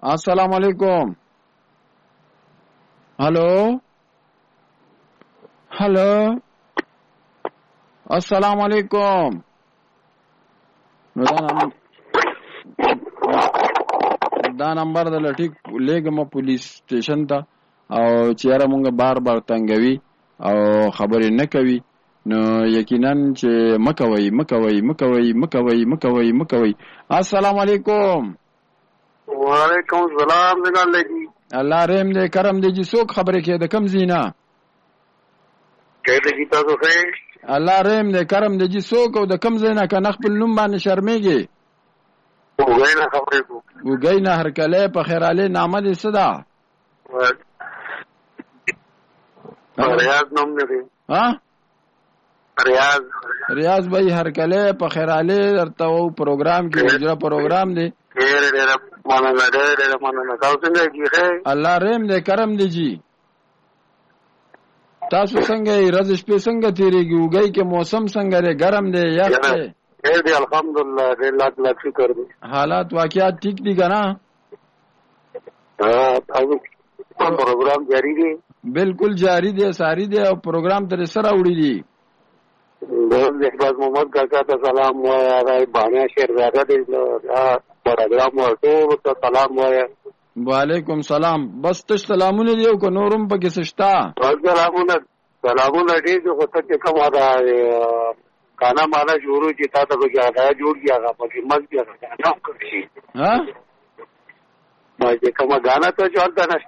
السلام علیکم. هلو السلام علیکم. دا نمبر د لټیک لګم پولیس سټیشن ته او چیرې مونږ بار تنګوي او خبرې نه کوي نو یقینا چې مکوي. السلام علیکم. وعلیکم السلام. الله رحم دې کرم دې چې څوک خبرې کوي د کم زینا کې دې کی تاسو ښه. الله رحم دې کرم دې چې څوک او د کم زینا کنه خپل نوم باندې شرمېږي. وګینا خبرې کو وګینا هر کله په خیراله نامه دې صدا ریاض نوم دې ها ریاض بھائی هر کله په خیراله درته او پروګرام کې اجرا پروګرام دی. ډېر مننه تاسو څنګه کیږئ؟ الله رحم دې کرم دې جی. تاسو څنګه ورځ شپه څنګه تیریږي؟ وګي کې موسم څنګه دی؟ ګرم دی یا څه؟ ډېر دی الحمدلله. ډېر لاک شکر دی. حالات واقعات ٹھیک دي کنه؟ تاسو پروګرام جاری دی؟ بالکل جاری دی، ساری دی او پروګرام تر سره وړي دي. احمد محمد کاکا ته سلام وایا، راي بانیا شهرزاده دې پروګرام ورته ته سلام وایا. وعلیکم سلام. بس تش سلامونه دی او کو نورم پکې سشتا. سلامونه دې خو ته کوم دا کانا مالا شروع چې تا ته کې آیا جوړ کیږي پکې مګ کیږي. ها ما چې کوم غانا ته چلتا نه